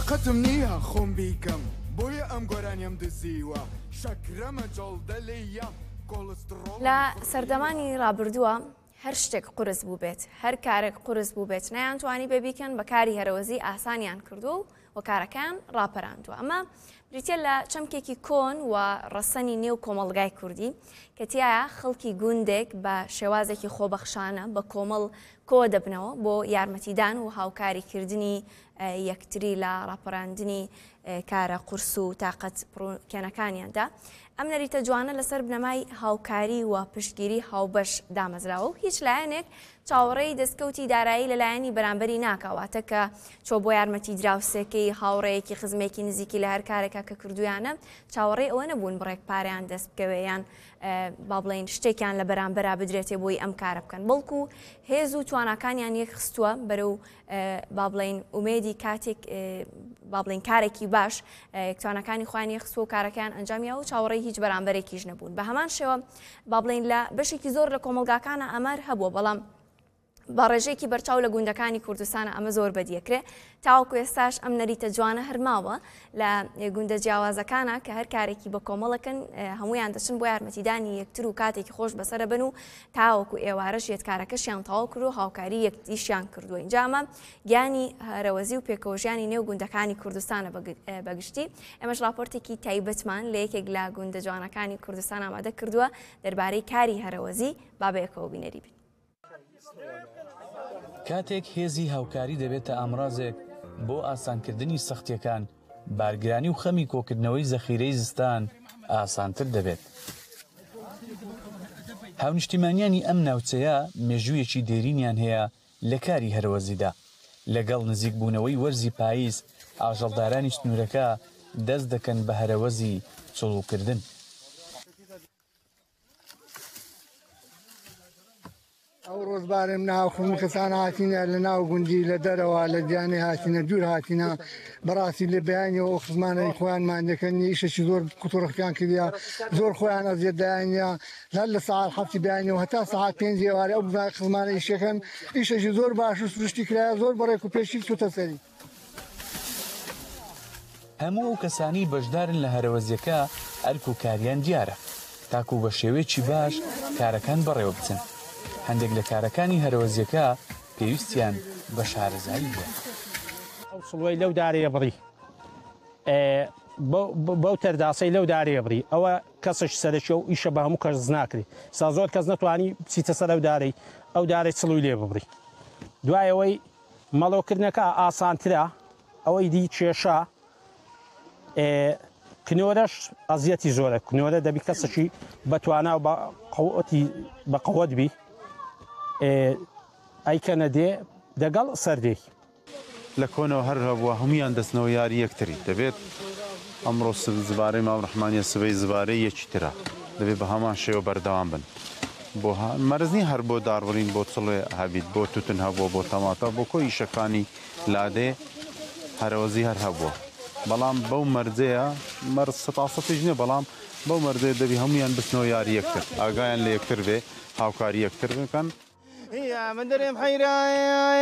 قەتم خۆم بیکەم بۆیە ئەم گۆرانیم دزیوە شەکرەمە جەڵدەلەیە کۆلسترۆل لە سەردەمانی ڕابردووە هەر شتێک قورس بوو بێت هەر کارێک قورس بوو بێت نەیانتوانی ببیکەن بە کاری هەرەوەزی ئاسانیان کردو و کارەکان ڕاپەراندووە ئەمە بریتە لە چەمکێکی کۆن و ڕەسەنی نێو کۆمەڵگای کوردی کە تایە خەڵکی گوندێک بە شێوازێکی خۆبەخشانە بە کۆمەڵ کۆ دەبنەوە بۆ یارمەتیدان و هاوکاریکردنی یەکتری لە ڕاپەڕاندنی کارە قورس و تااقەت کێنەکانیاندا ئەم نەریتە جوانە لەسەر بنەمای هاوکاری و پشتگیری هاوبەش دامەزراوە و هیچ لایەنێک چاوەڕێی دەستکەوتی دارایی لەلایەنی بەرامبەری ناکەواتە کە چۆ بۆ یارمەتی دراوسێکەی هاوڕێیەکی خزمێکی نزیکی لە هەر کارێکە کە کردویانە چاوەڕێی ئەوە نەبوون بڕێک پاریان دەست بکەوێیان با بڵێن شتێکیان لە بەرامبەرا بدرێتێ بۆی ئەم کارە بکەن بەڵکو هێز و تواناکانیان یەک خستووە بەرەو با بڵێن ئومێدی کاتێک با بڵێن کارێکی باش توانەکانی خۆیان یەک خستووە و کارەکەیان ئەنجامیە و چاوەڕێی هیچ بەرامبەرێکیش نەبوون بە هەمان شێوە با بڵێن لە بەشێکی زۆر لە کۆمەلگاکانە ئەمەر هەبووە بەڵام بە ڕێژەیەکی بەرچاو لە گوندەکانی کوردستانە ئەمە زۆر بەدیەکرێ تاوەکو ئێستاش ئەم نەریتە جوانە هەرماوە لە گوندە جیاوازەکانە کە هەر کارێکی بە کۆمەڵەکەن هەمویان دەچن بۆ یارمەتیدانی یەکتر و کاتێکی خۆش بەسەرە بن و تاوەکو ئێوارەش یەکارەکەشیان تەواو کرد و هاوکاری یەکتیشیان کردووە اینجا ئەمە گیانی هەرەوەزی و پێکەوەژیانی نێو گوندەکانی کوردستانە بەگشتی ئەمەش راپۆرتێکی تایبەتمان لە یەکێک لە گوندە جوانەکانی کوردستان ئامادە کردووە دەربارەی کاری هەرەوەزی با بەیەکەوە بینەری بین. کاتێک هێزی هاوکاری دەبێتە ئامڕازێک بۆ ئاسانکردنی سەختیەکان بارگرانی و خەمی کۆکردنەوەی زەخیرەی زستان ئاسانتر دەبێت. هاونیشتیمانیانی ئەم ناوچەیە مێژوویەکی دێرینیان هەیە لە کاری هەرەوەزیدا لەگەڵ نزیک بوونەوەی وەرزی پاییز ئاژەڵدارانی سنوورەکە دەست دەکەن بە هەرەوەزی چڵوکردن. ئەو ڕۆژبارم ناوخم کەسان هاتینە لە ناو گوندی لە دەرەوە لە دیانێ هاتینە دوور هاتینە بەڕاستی لە بەیانیەوە ئەو خزمانەی خۆیانمان دەکەنی ئیشێکی زۆر قوتوڕەکیان کردیا زۆر خۆیان ئەزیێدایانە لە ساعات حەفتی بەیانیەوە هەتا ساعات 5 ئێوارە ئەو بزای خزمانە ئیشەکەن ئیشێکی زۆر باش و سروشتی کرایە زۆر بەڕێک و پێشی چوتە سەری. هەموو ئەو کەسانی بەشدارن لە هەرەوەزیەکە ئەرک و کاریان دیارە تاکو بە شێوەیەکی باش کارەکان بەڕێوە بچن. هەندێک لە کارەکانی هەرەوەزیەکە پێویستیان بە شارەزایی بووە. ئەو سڵوەی لەو دارەیە بڕی بەو تەرداسەی لەو دارەیە بڕی ئەوە کەسش سەرچێ و ئیشە بە هەموو کەس ناکری سا زۆر کەس نەتوانی بچیتە سەر ئەو دارەی سڵوی لێ ببڕی. دوایەوەی مەڵۆکردنەکە ئاسانترە ئەوەی دی کێشە کنۆرەش ئەزیەتی زۆرە کنۆرە دەبی کەسێکی بەتوانە و بە قەوەت بی ئەیکەنە دێ دەگەڵ سەردێک لە کۆنەوە هەر هەبووە هەمویان دەستنەوە یاری یەکتری دەبێت ئەمڕۆ زبارەی ماو ڕەحمانیە سبەی زبارەی یەکی ترە دەبێت بە هەمان شێوە بەردەوام بن بۆ مەرزنی هەر بۆ داربڕین بۆ چڵێ هەبیت بۆ توتن هەبووە بۆ تەماتە بۆ کۆی ئیشەکانی لادێ هەرەوەزی هەر هەبووە بەڵام بەو مەرجەیە مەرز سەتاسەتیش نییە بەڵام بەو مەرجەیە دەبی هەمویان بستنەوە یاری یەکتر ئاگایان لە یەکتر بێ هاوکاری یەکتر بکەن. من دەرێم حەیرایە